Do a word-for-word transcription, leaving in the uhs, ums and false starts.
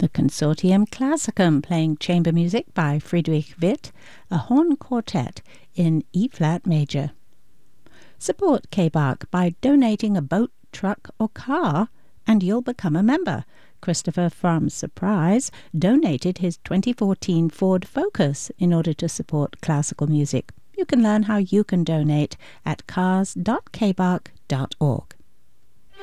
The Consortium Classicum, playing chamber music by Friedrich Witt, a horn quartet in E-flat major. Support K-Bark by donating a boat, truck or car and you'll become a member. Christopher from Surprise donated his twenty fourteen Ford Focus in order to support classical music. You can learn how you can donate at cars dot k bark dot org.